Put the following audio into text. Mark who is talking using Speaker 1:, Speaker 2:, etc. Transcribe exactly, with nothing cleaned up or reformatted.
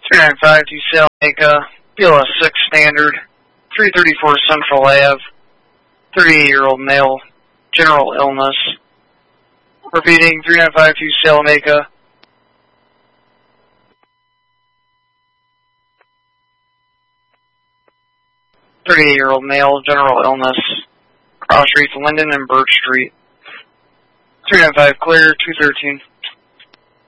Speaker 1: three nine five to Salmaca, B L S six standard, three thirty-four Central Ave, thirty-eight-year-old male, general illness. Repeating, three nine five to Salmaca. thirty-eight-year-old male, general illness. Cross streets, Linden and Birch Street. three nine five clear, two thirteen.